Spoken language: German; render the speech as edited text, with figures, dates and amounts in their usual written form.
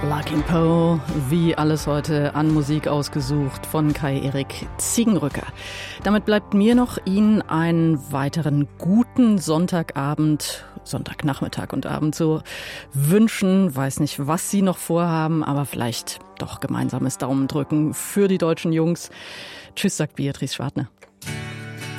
Larkin Poe, wie alles heute an Musik ausgesucht von Kai-Erik Ziegenrücker. Damit bleibt mir noch Ihnen einen weiteren guten Sonntagabend, Sonntagnachmittag und Abend zu wünschen. Weiß nicht, was Sie noch vorhaben, aber vielleicht doch gemeinsames Daumen drücken für die deutschen Jungs. Tschüss, sagt Beatrice Schwartner.